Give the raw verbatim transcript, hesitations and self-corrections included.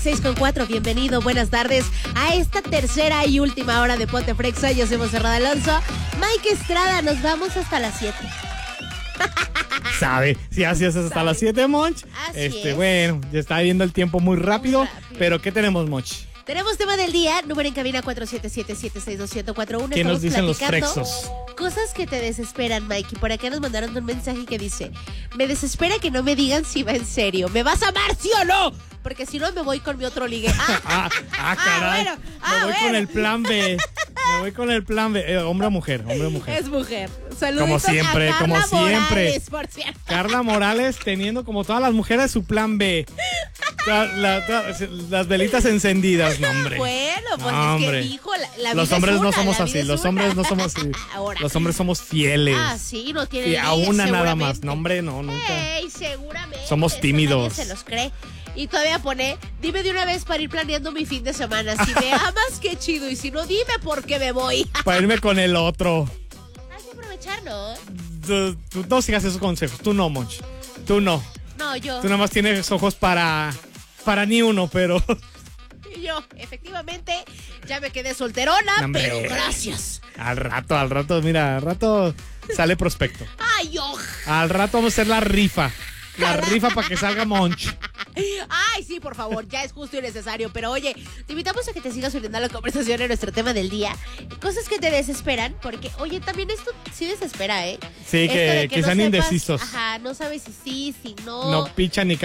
seis con cuatro, bienvenido, buenas tardes a esta tercera y última hora de Ponte Frexa. Yo soy Monserrat Alonso, Mike Estrada, nos vamos hasta las siete. ¿Sabe? Si así es hasta ¿Sabe? las siete, Monch. Así Este, es. bueno, ya está viendo el tiempo muy rápido, Muy rápido. pero ¿qué tenemos, Monch? Tenemos tema del día, número en cabina cuatro siete siete, siete seis dos, siete cuatro uno. ¿Qué nos Estamos dicen los platicando frexos? Cosas que te desesperan, Mike. Y por acá nos mandaron un mensaje que dice: me desespera que no me digan si va en serio. ¿Me vas a amar, sí o no? Porque si no, me voy con mi otro ligue. Ah, Ah, ah, caray. bueno, ah, Me voy bueno. con el plan B. Me voy con el plan B. Eh, hombre o mujer, hombre o mujer. es mujer. Saluditos Como siempre, a como Carla siempre. Morales, por cierto. Carla Morales teniendo, como todas las mujeres, su plan B. La- la- la- las velitas encendidas, no, hombre. Bueno, pues No, es que hombre. dijo, la, la Los vida hombres es no una, somos la así, vida es los una. hombres no somos así. Ahora. Los hombres somos fieles. Ah, sí, no tiene Y a una nada más. seguramente. No, hombre, no, nunca. Ey, seguramente. Somos eso tímidos. nadie se los cree. Y todavía pone, dime de una vez para ir planeando mi fin de semana. Si me amas, qué chido. Y si no, dime por qué me voy. Para irme con el otro. Hay que aprovechar, ¿no? Tú, tú no sigas esos consejos. Tú no, Monch. Tú no. No, yo. Tú nada más tienes ojos para, para ni uno, pero... Y yo, efectivamente, ya me quedé solterona, No, hombre. pero gracias. Al rato, al rato, mira, al rato sale prospecto. Ay, yo. Al rato vamos a hacer la rifa. La rifa para que salga Monch. Ay, sí, por favor, ya es justo y necesario. Pero oye, te invitamos a que te sigas uniendo a la conversación en nuestro tema del día. Cosas que te desesperan, porque, oye, también esto sí desespera, ¿eh? Sí, Esto que, de que no sean sepas, indecisos. Ajá, no sabes si sí, si no. No pichan ni